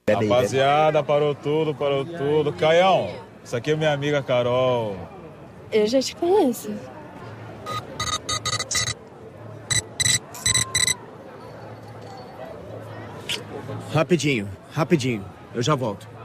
Rapaziada, parou tudo, parou tudo. Caião, isso aqui é minha amiga Carol. Eu já te conheço. Rapidinho, eu já volto.